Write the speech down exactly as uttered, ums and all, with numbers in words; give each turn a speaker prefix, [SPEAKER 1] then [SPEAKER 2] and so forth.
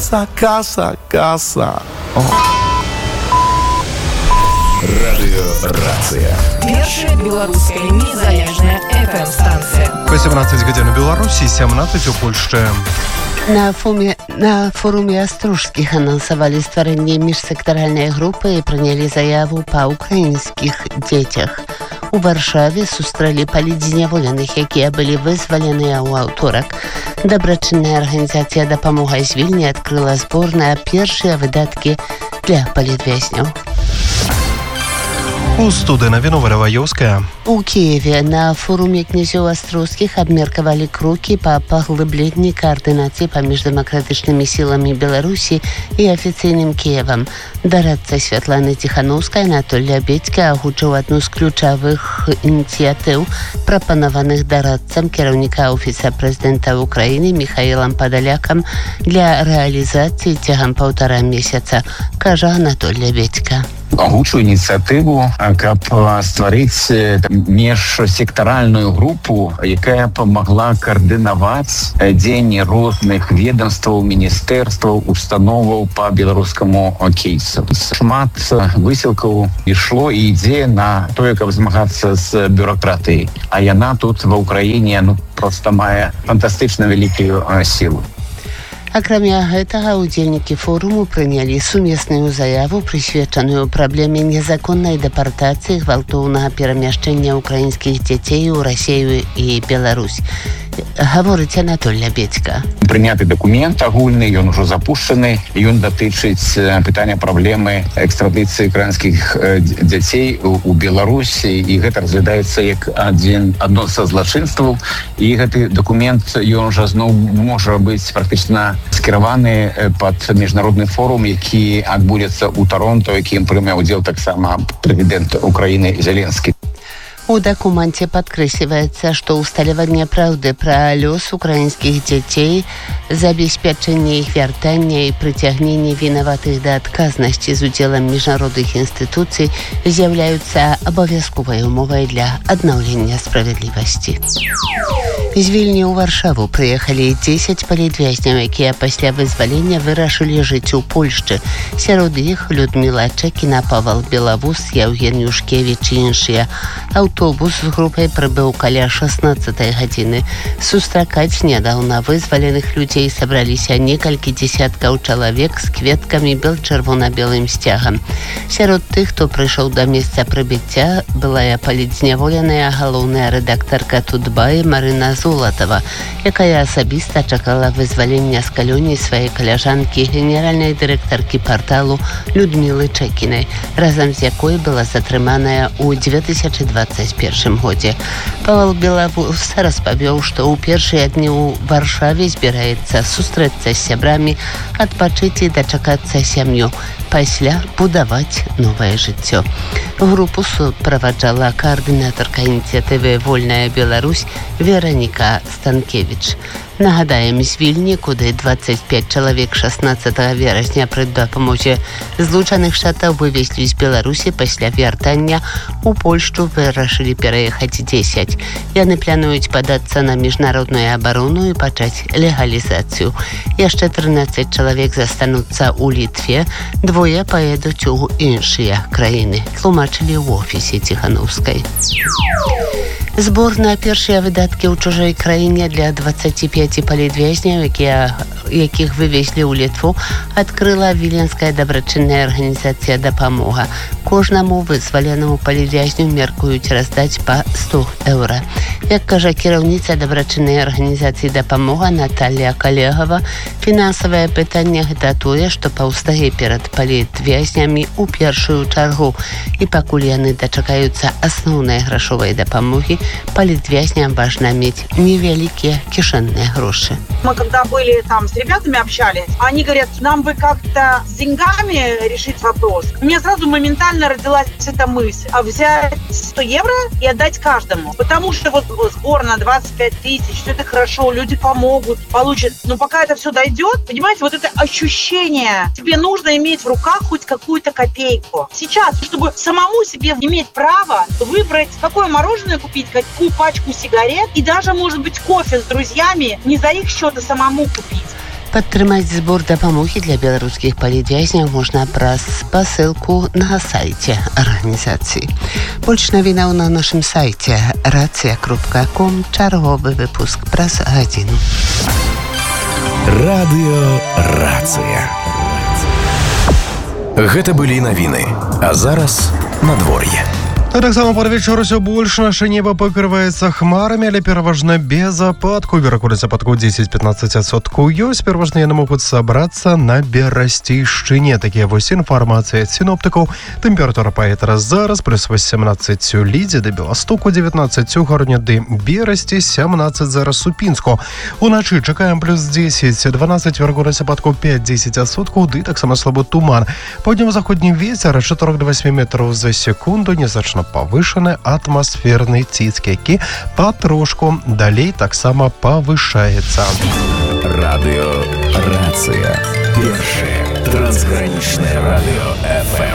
[SPEAKER 1] каса, каса, каса. О.
[SPEAKER 2] Радыёрацыя.
[SPEAKER 3] Першая беларуская незалежная эф эм-станция.
[SPEAKER 4] восемнадцать гадзін у Беларусі, сямнадцать у Польшчы.
[SPEAKER 5] На, фоме, на форуме Астружскіх анансавалі стварэнне міжсектаральнай групы і прынялі заяву па украінскіх дзецях. У Варшаве сустрэлі палітзняволеных, якія былі вызваленыя ў аўторак. Дабрачынная арганізацыя «Дапамога з Вільні» адкрыла збор на першыя выдаткі для палітвязняў.
[SPEAKER 4] У студыі навіну Вараваёўская.
[SPEAKER 5] У Киеве на форуме князёў Астрозскіх абмеркавалі крокі па паглыбленні каардынацыі паміж дэмакратычнымі сіламі Беларусі і афіцыйным Кіевам. Дарадца Святланы Ціханаўскай Анатоль Лябедзька агучыў адну з ключавых ініцыятыў, прапанаваных дарадцам кіраўніка офіса прэзідэнта Украіны Міхаілам Падалякам для рэалізацыі цягам паўтара месяца, кажа Анатоль Лябедзька.
[SPEAKER 6] Агучу ініцыятыву, каб стварыць міжсектаральную групу, якая памагла каардынаваць дзеянні розных ведомстваў, міністэрстваў, установаў па беларускаму кейсу. Шмат высілкаў ішло і ідзе на тое, каб змагацца з бюракратыяй. А яна тут ва Ўкраіне ну, проста мае фантастычна вялікую сілу.
[SPEAKER 5] Акрамя гэтага, удзельнікі форуму прынялі сумесную заяву, прысвечаную праблеме незаконнай дэпартацыі, гвалтоўнага перамяшчэння ўкраінскіх дзяцей у Расію і Беларусь. Гаворыць Анатоль Лябедзька.
[SPEAKER 6] Прыняты дакумент агульны, ён ужо запушчаны, ён датычыць пытання праблемы экстрадыцыі украінскіх дзяцей у Беларусі, і гэта разглядаецца як адзін адно са злачынстваў, і гэты дакумент ён жа зноў можа быць практычна скіраваны пад міжнародны форум, які адбудзецца ў Таронто, якім прыме ўдзел таксама прэзідэнт Украіны Зеленскі.
[SPEAKER 5] У дакуменце падкрэсліваецца, што ўсталяванне праўды пра лёс украінскіх дзяцей, забеспячэнне іх вяртання і прыцягненне вінаватых да адказнасці з удзелам міжнародных інстытуцый з'яўляюцца абавязковай умовай для аднаўлення справядлівасці. З Вільні ў Варшаву прыехалі дзесяць палітвязняў, якія пасля вызвалення вырашылі жыць у Польшчы. Сярод іх Людміла Чэкіна, Павал Белавус, Яўген Юшкевіч і іншыя. Аўтобус з групай прыбыў каля шаснаццатай гадзіны. Сустракаць нядаўна вызваленых людзей сабраліся некалькі дзесяткаў чалавек з кветкамі бел-чырвона-белым сцягам. Сярод тых, хто прыйшоў да месца прыбыцця, былая палітзняволеная галоўная рэдактарка Тутбаі Марына Золатова, якая асабіста чакала вызвалення з калоніі сваёй каляжанкі, генеральнай дырэктаркі парталу Людмілы Чэкінай, разам з якой была затрыманая ў дзве тысячы дваццаць першым годзе. Павал Белавус распавёў, што ў першыя дні ў Варшаве збіраецца сустрэцца з сябрамі, адпачыць і дачакацца сям'ю, пасля будаваць новае жыццё. Групу суправаджала каардынатарка ініцыятывы «Вольная Беларусь» Вераніка Станкевіч. Нагадаем, з Вільні, куды дваццаць пяць чалавек шаснаццатага верасня пры дапамозе Злучаных Штатаў вывезлі з Беларусі, пасля вяртання у Польшчу вырашылі пераехаць дзесяць. Яны плануюць падацца на міжнародную абарону і пачаць легалізацыю. Яшчэ трынаццаць чалавек застануцца ў Літве, двое паедуць у іншыя краіны, тлумачылі ў офісе Ціханаўскай. Збор на першыя выдаткі ў чужой краіне для дваццаці пяці палітвязняў, якія, якіх вывезлі ў Літву, адкрыла віленская дабрачынная арганізацыя «Дапамога». Кожнаму вызваленаму палітвязню меркуюць раздаць па сто еўра. Як кажа кіраўніца дабрачыннай арганізацыі «Дапамога» Наталія Калегава, фінансавае пытанне гэта тое, што паўстае перад палітвязнямі ў першую чаргу, і пакуль яны дачакаюцца асноўнай грашовай дапамогі, политвязням важно иметь невеликие кишенные гроши.
[SPEAKER 7] Мы когда были там с ребятами общались, они говорят, нам бы как-то с деньгами решить вопрос. У меня сразу моментально родилась эта мысль, а взять сто евро и отдать каждому. Потому что вот сбор на двадцать пять тысяч, все это хорошо, люди помогут, получат. Но пока это все дойдет, понимаете, вот это ощущение, тебе нужно иметь в руках хоть какую-то копейку. Сейчас, чтобы самому себе иметь право выбрать, какое мороженое купить, какую пачку сигарет и даже, может быть, кофе с друзьями не за их счет, а самому купить.
[SPEAKER 5] Падтрымаць збор дапамогі для беларускіх палітвязняў можна праз спасылку на сайце арганізацыі. Больш навінаў на нашым сайце рацыя кропка ком, чарговы выпуск праз гадзіну.
[SPEAKER 2] Радыё Рацыя. Гэта былі навіны, а зараз надвор'е.
[SPEAKER 4] Таксама пад вечар усё больш наше неба пакрываецца хмарамі, але пераважна без ападку. Верагоднасць ападку дзесяць-пятнаццаць адсоткаў ёсць. Пераважна яны могуць сабрацца на берасцейшчыне. Такія вось інфармацыя ад сіноптыкаў. Тэмпература паветра зараз плюс васемнаццаць у Лідзе, да Беластоку дзевятнаццаць у Гароні, ды Берасці, сямнаццаць зараз у Пінску. Уначы чакаем плюс дзесяць-дванаццаць, верагоднасць ападку пяць-дзесяць адсоткаў, ды таксама слабы туман. Паўднёва-заходні вецер ад чатырох да васьмі метраў за секунду, незначна павышаны атмасферны ціск, які патрошку далей таксама павышаецца.
[SPEAKER 2] Радыё Рацыя. Першае трансгранічнае радыё эф эм.